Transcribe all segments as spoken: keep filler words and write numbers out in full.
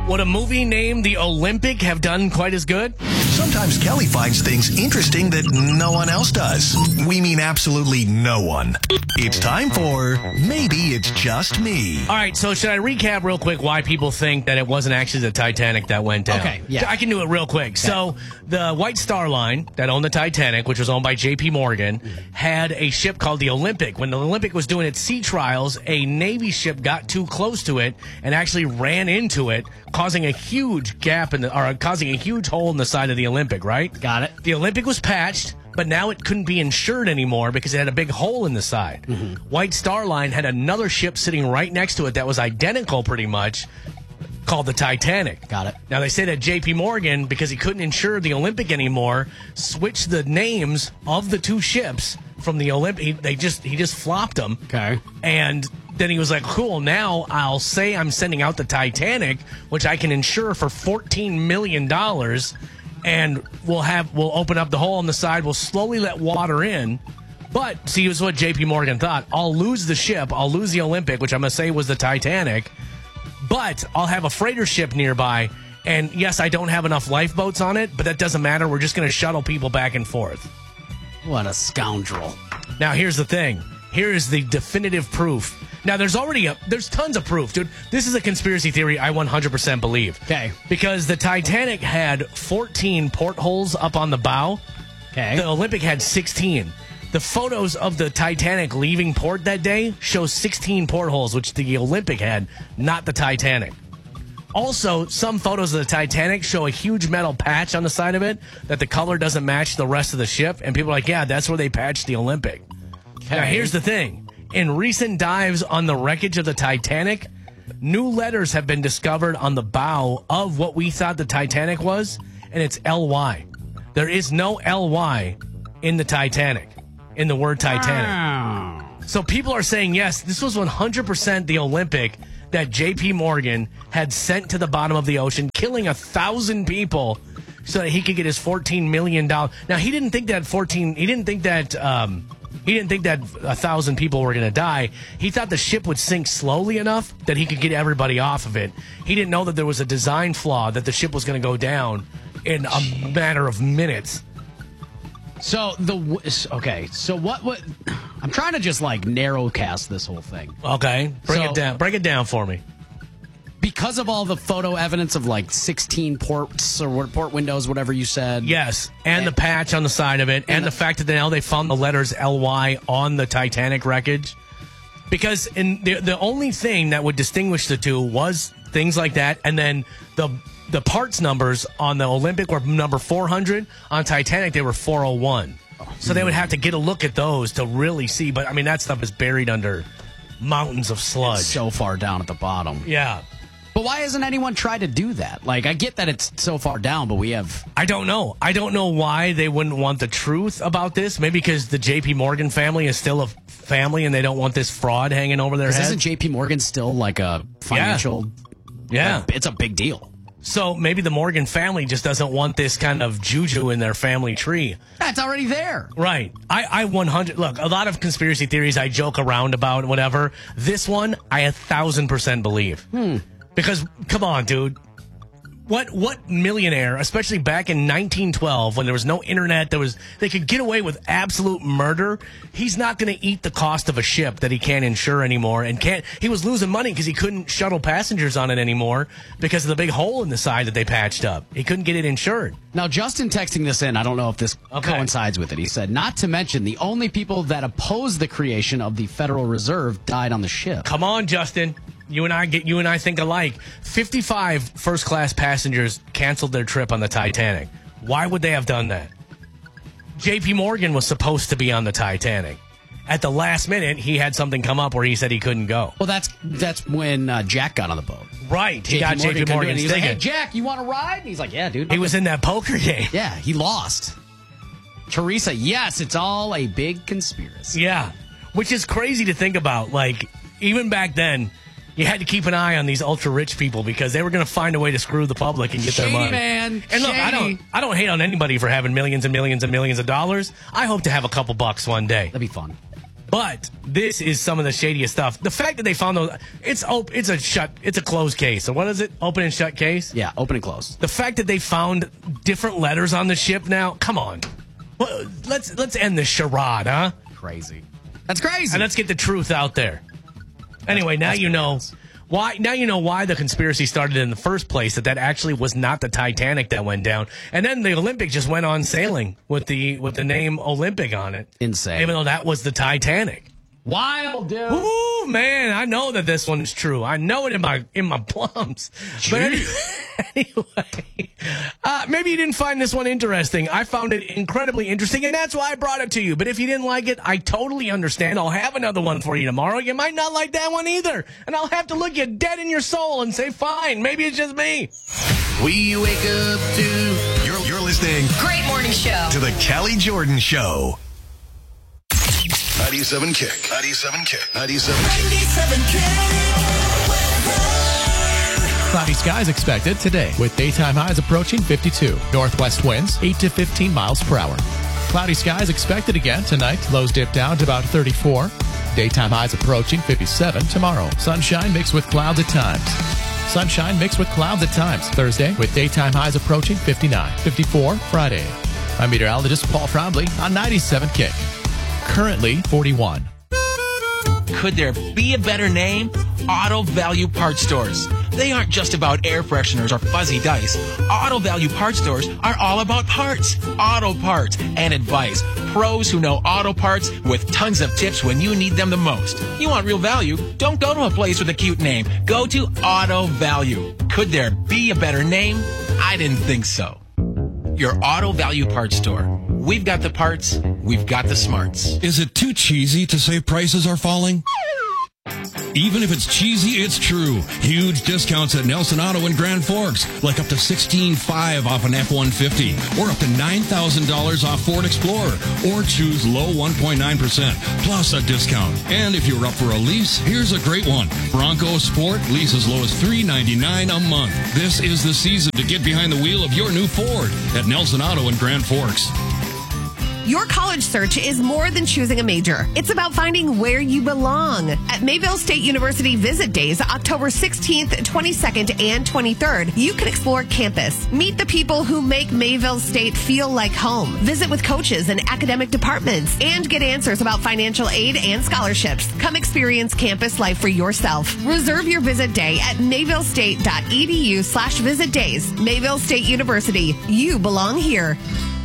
Would a movie named The Olympic have done quite as good? Sometimes Kelly finds things interesting that no one else does. We mean absolutely no one. It's time for Maybe It's Just Me. All right, so should I recap real quick why people think that it wasn't actually the Titanic that went down? Okay, yeah. I can do it real quick. Okay. So the White Star Line that owned the Titanic, which was owned by J P Morgan, had a ship called the Olympic. When the Olympic was doing its sea trials, a Navy ship got too close to it and actually ran into it, causing a huge gap in the, or causing a huge hole in the side of the Olympic, right? Got it. The Olympic was patched, but now it couldn't be insured anymore because it had a big hole in the side. Mm-hmm. White Star Line had another ship sitting right next to it that was identical pretty much, called the Titanic. Got it. Now, they say that J P Morgan, because he couldn't insure the Olympic anymore, switched the names of the two ships from the Olympic. He, they just, he just flopped them. Okay. And then he was like, cool, now I'll say I'm sending out the Titanic, which I can insure for fourteen million dollars, and we'll have we'll open up the hole on the side. We'll slowly let water in. But, see, here's what J P Morgan thought. I'll lose the ship. I'll lose the Olympic, which I'm going to say was the Titanic. But I'll have a freighter ship nearby. And, yes, I don't have enough lifeboats on it, but that doesn't matter. We're just going to shuttle people back and forth. What a scoundrel. Now, here's the thing. Here is the definitive proof. Now, there's already a, there's tons of proof, dude. This is a conspiracy theory I one hundred percent believe. Okay. Because the Titanic had fourteen portholes up on the bow. Okay. The Olympic had sixteen. The photos of the Titanic leaving port that day show sixteen portholes, which the Olympic had, not the Titanic. Also, some photos of the Titanic show a huge metal patch on the side of it that the color doesn't match the rest of the ship. And people are like, yeah, that's where they patched the Olympic. Okay. Now, here's the thing. In recent dives on the wreckage of the Titanic, new letters have been discovered on the bow of what we thought the Titanic was, and it's L Y. There is no L Y in the Titanic, in the word Titanic. Wow. So people are saying, yes, this was one hundred percent the Olympic that J P Morgan had sent to the bottom of the ocean, killing a thousand people so that he could get his fourteen million dollars. Now, he didn't think that fourteen, he didn't think that, um, he didn't think that a thousand people were going to die. He thought the ship would sink slowly enough that he could get everybody off of it. He didn't know that there was a design flaw, that the ship was going to go down in a matter of minutes. So the okay, so what? What? I'm trying to just like narrow cast this whole thing. Okay, bring So- it down. Break it down for me. Because of all the photo evidence of like sixteen ports or what- port windows, whatever you said. Yes, and the patch on the side of it, and, And the the- fact that now they found the letters L Y on the Titanic wreckage. Because in the the only thing that would distinguish the two was things like that, and then the the parts numbers on the Olympic were number four hundred. On Titanic, they were four oh one. So they would have to get a look at those to really see. But I mean, that stuff is buried under mountains of sludge. So far down at the bottom. Yeah. But why hasn't anyone tried to do that? Like, I get that it's so far down, but we have. I don't know. I don't know why they wouldn't want the truth about this. Maybe because the J P Morgan family is still a family and they don't want this fraud hanging over their head. Isn't J P Morgan still like a financial? Yeah. like, it's a big deal. So maybe the Morgan family just doesn't want this kind of juju in their family tree. That's already there. Right. I, I one hundred, look, a lot of conspiracy theories I joke around about, whatever. This one, I a thousand percent believe. Hmm. Because, come on, dude. What what millionaire, especially back in nineteen twelve when there was no internet, there was they could get away with absolute murder. He's not going to eat the cost of a ship that he can't insure anymore, and can't. He was losing money because he couldn't shuttle passengers on it anymore because of the big hole in the side that they patched up. He couldn't get it insured. Now, Justin texting this in, I don't know if this Okay. coincides with it. He said, not to mention the only people that opposed the creation of the Federal Reserve died on the ship. Come on, Justin. You and I get you and I think alike. fifty-five first class passengers canceled their trip on the Titanic. Why would they have done that? J P Morgan was supposed to be on the Titanic. At the last minute, he had something come up where he said he couldn't go. Well, that's that's when uh, Jack got on the boat. Right. He got J P couldn't do it, Morgan's and he's like, hey, ticket. Jack, you want to ride? And he's like, yeah, dude. He was in that poker game. Yeah, he lost. Teresa, yes, it's all a big conspiracy. Yeah. Which is crazy to think about. Like, even back then, you had to keep an eye on these ultra rich people because they were going to find a way to screw the public and get Shady, their money. man. And look, I Shady. don't, I don't hate on anybody for having millions and millions and millions of dollars. I hope to have a couple bucks one day. That'd be fun. But this is some of the shadiest stuff. The fact that they found those, it's op- it's a shut, it's a closed case. So what is it? Open and shut case? Yeah, open and close. The fact that they found different letters on the ship now, come on. Well, let's let's end this charade, huh? Crazy. That's crazy. And let's get the truth out there. Anyway, now that's you know bananas. why. Now you know why the conspiracy started in the first place. That that actually was not the Titanic that went down. And then the Olympic just went on sailing with the with the name Olympic on it. Insane. Even though that was the Titanic. Wild, dude. Ooh, man, I know that this one's true. I know it in my in my plums. But any- anyway, uh, maybe you didn't find this one interesting. I found it incredibly interesting, and that's why I brought it to you. But if you didn't like it, I totally understand. I'll have another one for you tomorrow. You might not like that one either, and I'll have to look you dead in your soul and say, fine, maybe it's just me. We wake up to... You're, you're listening Great morning show. to the Kelly Jordan Show. ninety-seven Kick. ninety-seven Kick. ninety-seven Kick. Cloudy skies expected today with daytime highs approaching fifty-two. Northwest winds eight to fifteen miles per hour. Cloudy skies expected again tonight. Lows dip down to about thirty-four. Daytime highs approaching fifty-seven tomorrow. Sunshine mixed with clouds at times. Sunshine mixed with clouds at times. Thursday with daytime highs approaching fifty-nine. fifty-four Friday. I'm meteorologist Paul Trombley on ninety-seven Kick. Currently forty-one. Could there be a better name? Auto Value Parts Stores. They aren't just about air fresheners or fuzzy dice. Auto Value Parts Stores are all about parts, auto parts, and advice. Pros who know auto parts with tons of tips when you need them the most. You want real value? Don't go to a place with a cute name. Go to Auto Value. Could there be a better name? I didn't think so. Your Auto Value Parts Store. We've got the parts, we've got the smarts. Is it too cheesy to say prices are falling? Even if it's cheesy, it's true. Huge discounts at Nelson Auto in Grand Forks, like up to sixteen five dollars off an F one fifty, or up to nine thousand dollars off Ford Explorer, or choose low one point nine percent, plus a discount. And if you're up for a lease, here's a great one. Bronco Sport, lease as low as three hundred ninety-nine dollars a month. This is the season to get behind the wheel of your new Ford at Nelson Auto in Grand Forks. Your college search is more than choosing a major. It's about finding where you belong. At Mayville State University Visit Days, October sixteenth, twenty-second, and twenty-third, you can explore campus. Meet the people who make Mayville State feel like home. Visit with coaches and academic departments and get answers about financial aid and scholarships. Come experience campus life for yourself. Reserve your visit day at mayvillestate.edu slash visit days. Mayville State University. You belong here.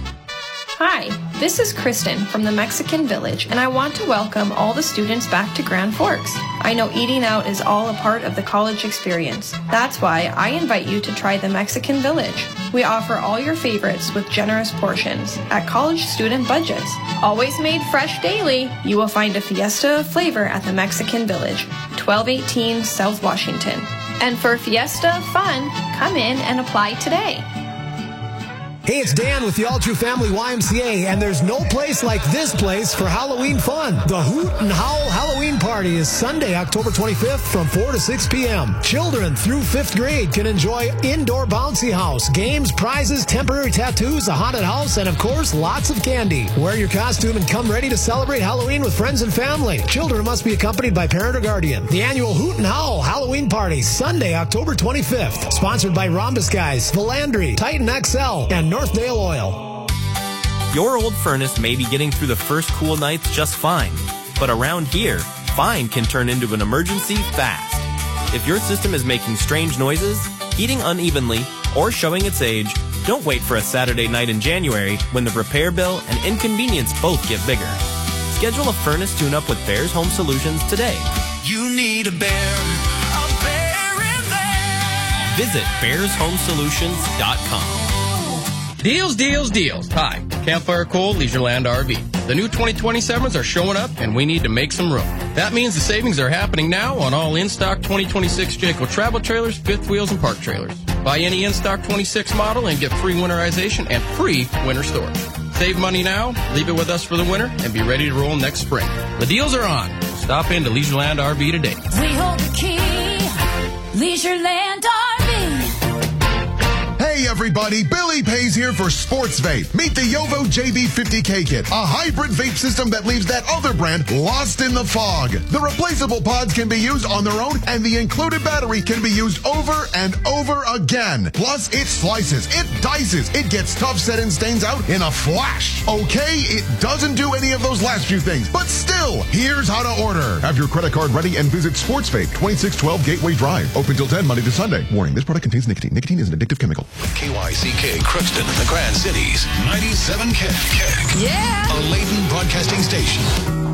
Hi, this is Kristen from the Mexican Village, and I want to welcome all the students back to Grand Forks. I know eating out is all a part of the college experience. That's why I invite you to try the Mexican Village. We offer all your favorites with generous portions at college student budgets. Always made fresh daily, you will find a fiesta of flavor at the Mexican Village, twelve eighteen South Washington. And for fiesta fun, come in and apply today. Hey, it's Dan with the All True Family Y M C A, and there's no place like this place for Halloween fun. The Hoot and Howl Halloween Party is Sunday, October twenty-fifth from four to six p.m. Children through fifth grade can enjoy indoor bouncy house, games, prizes, temporary tattoos, a haunted house, and of course, lots of candy. Wear your costume and come ready to celebrate Halloween with friends and family. Children must be accompanied by parent or guardian. The annual Hoot and Howl Halloween Party, Sunday, October twenty-fifth. Sponsored by Rhombus Guys, Philandry, Titan X L, and Northdale Oil. Your old furnace may be getting through the first cool nights just fine, but around here, fine can turn into an emergency fast. If your system is making strange noises, heating unevenly, or showing its age, don't wait for a Saturday night in January when the repair bill and inconvenience both get bigger. Schedule a furnace tune-up with Bears Home Solutions today. You need a bear, a bear in there. Visit bears home solutions dot com. Deals, deals, deals. Hi, Campfire Coal, Leisureland R V. The new twenty twenty-sevens are showing up, and we need to make some room. That means the savings are happening now on all in-stock twenty twenty-six Jayco travel trailers, fifth wheels, and park trailers. Buy any in-stock twenty-six model and get free winterization and free winter storage. Save money now, leave it with us for the winter, and be ready to roll next spring. The deals are on. Stop into Leisureland R V today. We hold the key, Leisureland R V. Hey, Hey everybody, Billy Pays here for Sports Vape. Meet the Yovo J B fifty K Kit, a hybrid vape system that leaves that other brand lost in the fog. The replaceable pods can be used on their own, and the included battery can be used over and over again. Plus, it slices, it dices, it gets tough set-in stains out in a flash. Okay, it doesn't do any of those last few things, but still, here's how to order. Have your credit card ready and visit Sports Vape, twenty-six twelve Gateway Drive. Open till ten Monday to Sunday. Warning, this product contains nicotine. Nicotine is an addictive chemical. K Y C K Crookston and the Grand Cities, ninety-seven K. Yeah. A Layton broadcasting station.